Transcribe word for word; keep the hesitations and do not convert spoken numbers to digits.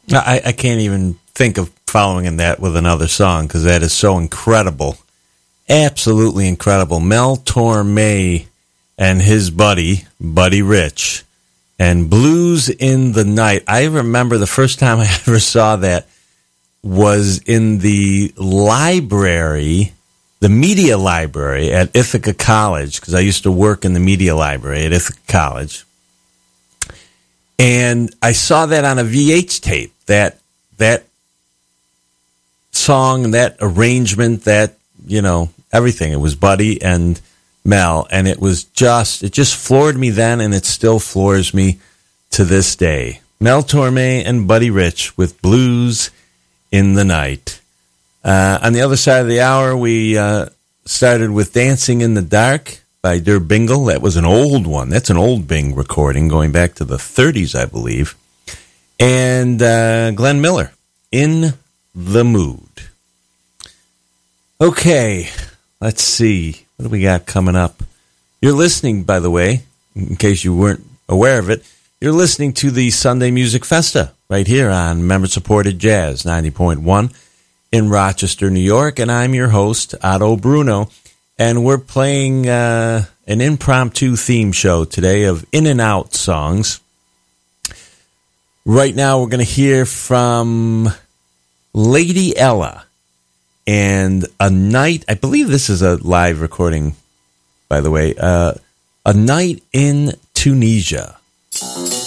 I, I can't even think of following in that with another song because that is so incredible. Absolutely incredible. Mel Torme and his buddy, Buddy Rich, and Blues in the Night. I remember the first time I ever saw that was in the library, the media library at Ithaca College, because I used to work in the media library at Ithaca College. And I saw that on a V H tape, that that song, that arrangement, that, you know, everything. It was Buddy and Mel, and it was just, it just floored me then, and it still floors me to this day. Mel Torme and Buddy Rich with Blues in the Night. Uh, on the other side of the hour, we uh, started with Dancing in the Dark by Der Bingle. That was an old one. That's an old Bing recording going back to the thirties, I believe. And uh, Glenn Miller, In the Mood. Okay, let's see. What do we got coming up? You're listening, by the way, in case you weren't aware of it, you're listening to the Sunday Music Festa right here on member-supported Jazz ninety point one in Rochester, New York. And I'm your host, Otto Bruno. And we're playing uh, an impromptu theme show today of in and out songs. Right now we're going to hear from Lady Ella and A Night, I believe this is a live recording, by the way, uh, A Night in Tunisia.